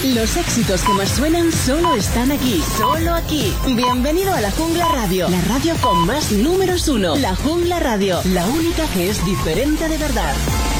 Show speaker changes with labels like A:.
A: Los éxitos que más suenan solo están aquí, solo aquí. Bienvenido a La Jungla Radio, la radio con más números 1. La Jungla Radio, la única que es diferente de verdad.